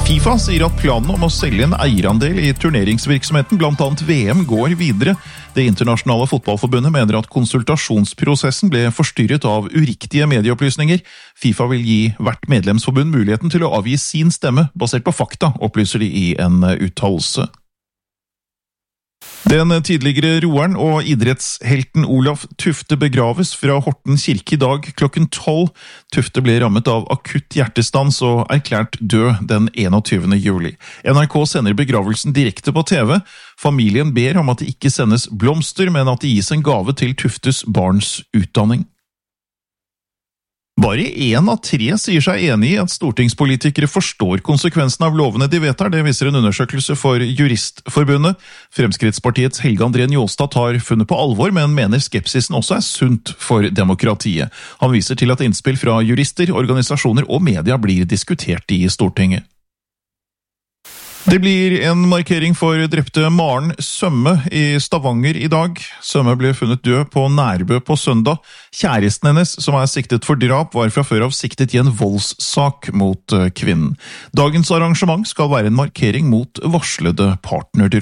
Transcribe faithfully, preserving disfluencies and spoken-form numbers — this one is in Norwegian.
FIFA sier at planen om å selge en eierandel i turneringsvirksomheten, blant annet V M, går videre. Det internasjonale fotballforbundet mener at konsultasjonsprosessen ble forstyrret av uriktige medieopplysninger. FIFA vil gi hvert medlemsforbund muligheten til å avgi sin stemme, basert på fakta, opplyser de i en uttalelse. Den tidligere roeren og idrettshelten Olaf Tufte begraves fra Horten kirke i dag klokken tolv. Tufte ble rammet av akutt hjertestans og erklært død den enogtyvende juli. N R K sender begravelsen direkte på T V. Familien ber om at det ikke sendes blomster, men at det gis en gave til Tuftes barns utdanning. Bare én av tre sier seg enig i at stortingspolitikere forstår konsekvensene av lovene de vedtar. Det viser en undersøkelse for Juristforbundet. Fremskrittspartiets Helge André Njåstad tar funnet på alvor, men mener skepsisen også er sunt for demokratiet. Han viser til at innspill fra jurister, organisasjoner og media blir diskutert i Stortinget. Det blir en markering for drepte Maren Sømme i Stavanger i dag. Sømme ble funnet død på Nærbø på søndag. Kjæresten hennes, som er siktet for drap, var fra før av siktet i en voldssak mot kvinnen. Dagens arrangement skal være en markering mot varslede partnerdrap.